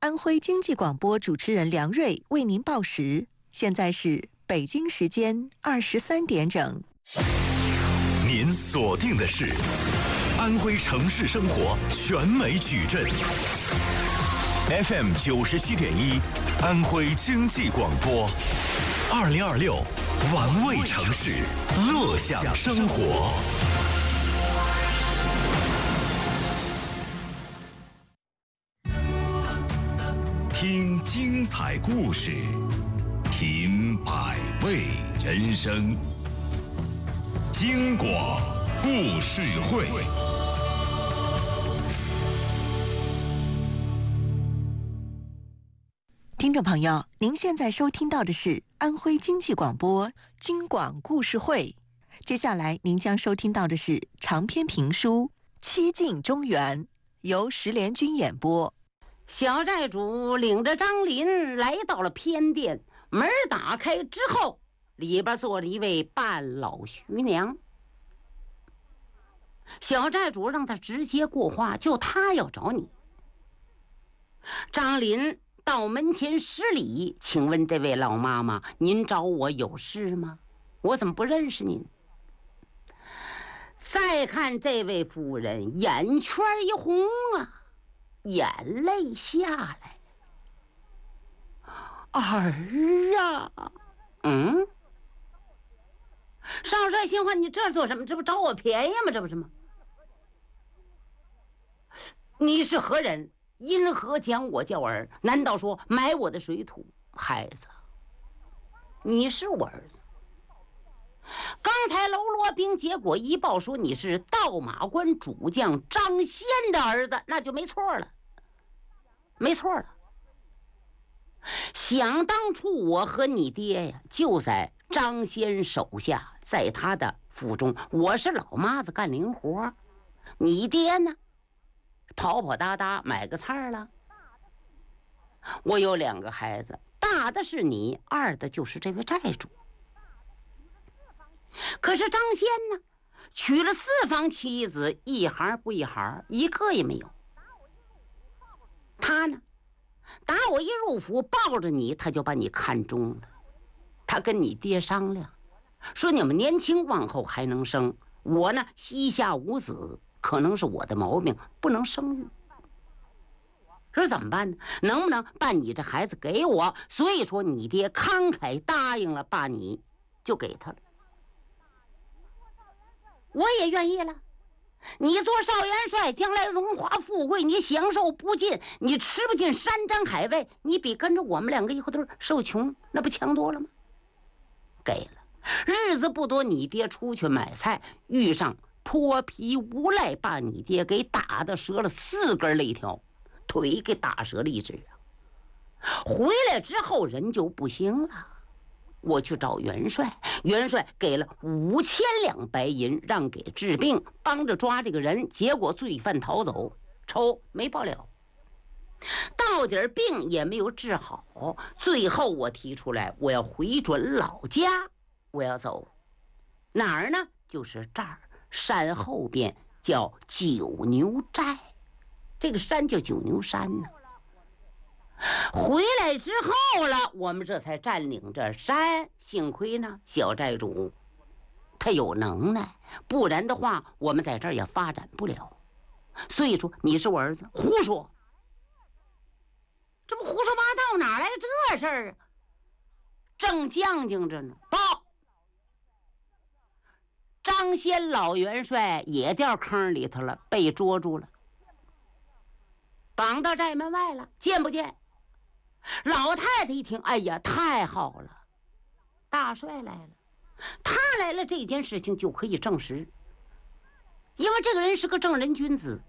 安徽经济广播主持人梁瑞为您报时。现在是北京时间23点整。 您锁定的是安徽城市生活全美矩阵 FM 97.1，安徽经济广播，2026玩味城市，乐享生活。听精彩故事，品百味人生。京广故事会， 听众朋友，您现在收听到的是安徽经济广播京广故事会。接下来您将收听到的是长篇评书《七进中原》，由石连军演播。 小寨主领着张林来到了偏殿，门打开之后，里边坐着一位半老徐娘。小寨主让他直接过话，就他要找你。张林到门前施礼，请问这位老妈妈，您找我有事吗？我怎么不认识您？再看这位夫人，眼圈一红啊，眼泪下来。儿啊，少帅心话，你这做什么？这不找我便宜吗？这不是吗？你是何人？因何将我叫儿？难道说买我的水土？孩子，你是我儿子。刚才喽啰兵结果一报说你是倒马关主将张先的儿子，那就没错了，没错了。想当初我和你爹呀，就在张先手下，在他的府中，我是老妈子干零活，你爹呢，跑跑哒哒买个菜了。我有2个孩子，大的是你，二的就是这位寨主。可是张先呢，娶了4房妻子，一行不一行，一个也没有。他呢，打我一入府，抱着你，他就把你看中了。他跟你爹商量，说你们年轻，往后还能生。我呢，膝下无子，可能是我的毛病，不能生育。说怎么办呢？能不能把你这孩子给我？所以说你爹慷慨答应了，把你就给他了。我也愿意了。你做少元帅，将来荣华富贵你享受不尽，你吃不尽山珍海味，你比跟着我们2个以后都受穷，那不强多了吗？给了。日子不多，你爹出去买菜，遇上泼皮无赖，把你爹给打的折了4根肋条，腿给打折了1只。回来之后人就不行了，我去找元帅，元帅给了5000两白银，让给治病，帮着抓这个人，结果罪犯逃走，仇没报了，到底病也没有治好。最后我提出来，我要回转老家，我要走哪儿呢？就是这儿，山后边叫九牛寨，这个山叫九牛山呢。回来之后了，我们这才占领这山。幸亏呢，小寨主他有能耐，不然的话我们在这儿也发展不了。所以说你是我儿子，胡说，这不胡说八道，哪来的这事儿啊？正犟犟着呢，报张先老元帅也掉坑里头了，被捉住了，绑到寨门外了，见不见？老太太一听，哎呀，太好了，大帅来了，他来了，这件事情就可以证实，因为这个人是个正人君子。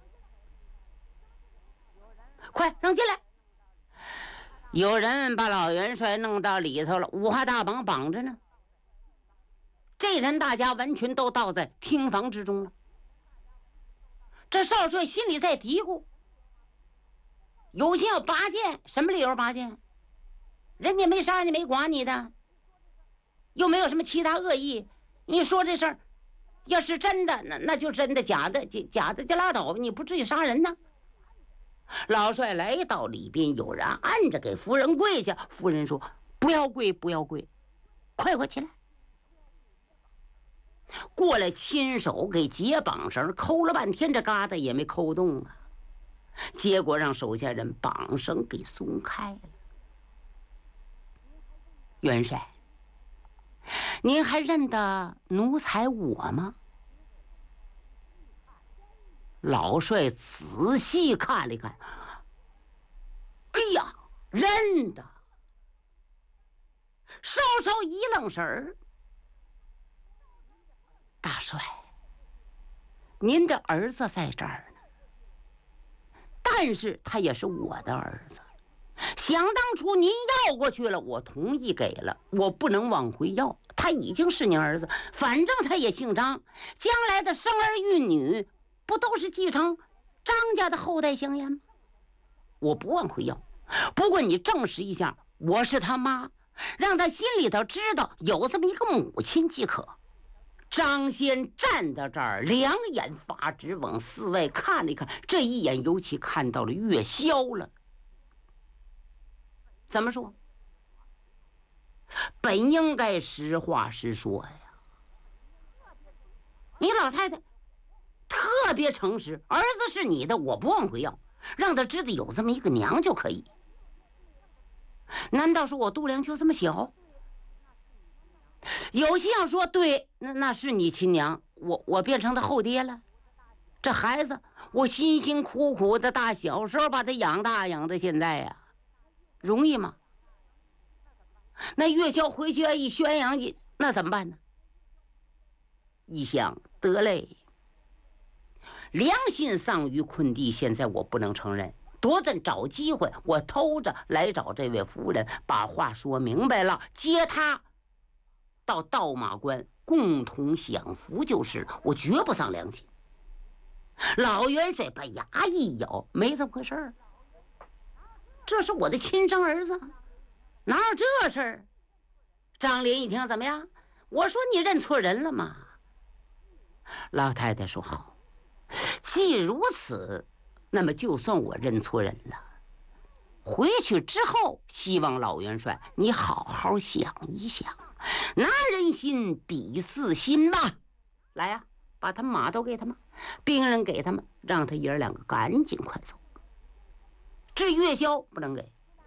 快让进来！有人把老元帅弄到里头了，五花大绑绑着呢。这人大家完全都倒在厅房之中了。这少帅心里在嘀咕，有心要拔剑，什么理由拔剑？人家没杀你，没剐你的，又没有什么其他恶意。你说这事儿要是真的，那就真的；假的就拉倒吧，你不至于杀人呢。 老帅来到里边，有人按着给夫人跪下。夫人说：“不要跪，不要跪，快起来！”过来亲手给解绑绳，抠了半天，这疙瘩也没抠动啊。结果让手下人绑绳给松开了。元帅，您还认得奴才我吗？老帅仔细看了看，哎呀，认得！稍稍一愣神儿。大帅，您的儿子在这儿呢，但是他也是我的儿子。想当初您要过去了，我同意给了，我不能往回要。他已经是您儿子，反正他也姓张，将来的生儿育女不都是继承张家的后代香烟吗？我不往回要，不过你证实一下我是他妈，让他心里头知道有这么一个母亲即可。张先站到这儿，两眼发直，往四外看了一看，这一眼尤其看到了月霄了。怎么说？本应该实话实说呀。你老太太特别诚实，儿子是你的，我不往回要，让他知道有这么一个娘就可以。难道说我度量就这么小？有心要说对，那是你亲娘，我变成他后爹了。这孩子我辛辛苦苦的大小时候把他养大，养到现在呀，容易吗？那月霄回去一宣扬，那怎么办呢？一想得嘞，良心丧于困地，现在我不能承认，多咱找机会，我偷着来找这位夫人，把话说明白了，接他到道马关共同享福就是了，我绝不丧良心。老元帅把牙一咬，没这么回事儿，这是我的亲生儿子，哪有这事儿？张林一听怎么样？我说你认错人了吗？老太太说好，既如此，那么就算我认错人了。回去之后，希望老元帅你好好想一想，拿人心比自心吧。来呀，把他马都给他们，兵人给他们，让他爷两个赶紧快走。至于月霄不能给，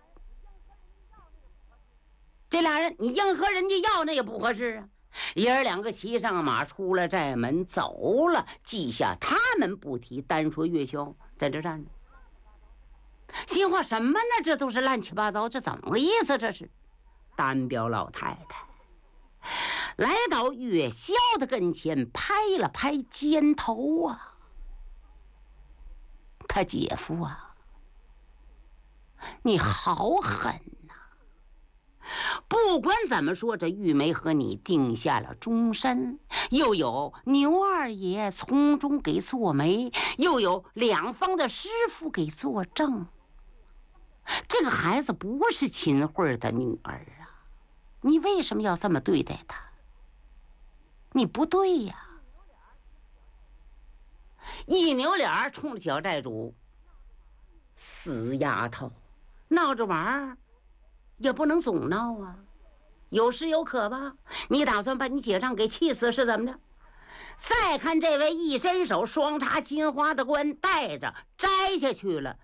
这俩人你硬和人家要那也不合适啊。爷两个骑上马出了寨门走了，记下他们不提，单说月霄在这站着。心话什么呢？这都是乱七八糟，这怎么个意思？这是单表老太太来到月霄的跟前，拍了拍肩头啊，他姐夫啊，你好狠呐！不管怎么说，这玉梅和你定下了终身，又有牛二爷从中给做媒，又有两方的师傅给作证。这个孩子不是秦慧的女儿啊，你为什么要这么对待她？你不对呀！一扭脸冲着小寨主：“死丫头，闹着玩儿也不能总闹啊，有失有可吧？你打算把你姐丈给气死是怎么着？”再看这位一伸手，双插金花的冠带着摘下去了，